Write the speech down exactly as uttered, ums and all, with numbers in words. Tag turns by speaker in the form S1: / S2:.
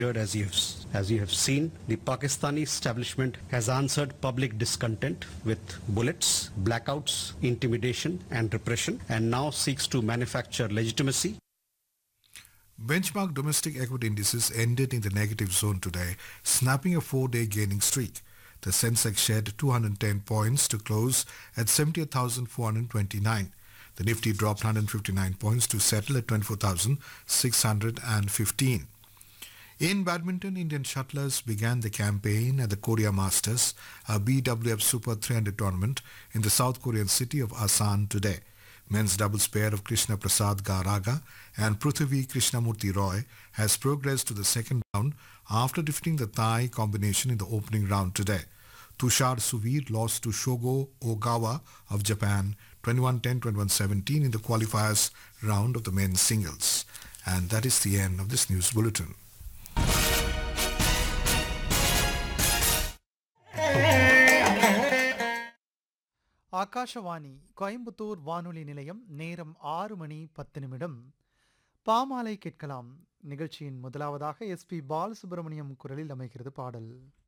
S1: As you, have, as you have seen, the Pakistani establishment has answered public discontent with bullets, blackouts, intimidation and repression, and now seeks to manufacture legitimacy.
S2: Benchmark domestic equity indices ended in the negative zone today, snapping a four-day gaining streak. The Sensex shed two hundred ten points to close at seventy-eight thousand four hundred twenty-nine. The Nifty dropped one hundred fifty-nine points to settle at twenty-four thousand six hundred fifteen. In badminton, Indian shuttlers began the campaign at the Korea Masters, a B W F Super three hundred tournament in the South Korean city of Asan today. Men's doubles pair of Krishna Prasad Garaga and Prithvi Krishnamurti Roy has progressed to the second round after defeating the Thai combination in the opening round today. Tushar Suvir lost to Shogo Ogawa of Japan twenty-one ten, twenty-one seventeen in the qualifiers round of the men's singles. And that is the end of this news bulletin.
S3: Akashvani Coimbatore வானொலி நிலையம் நேரம் ஆறு மணி பத்து நிமிடம். பாமாலை கேட்கலாம். நிகழ்ச்சியின் முதலாவதாக எஸ் பி பாலசுப்ரமணியம் குரலில் அமைகிறது பாடல்.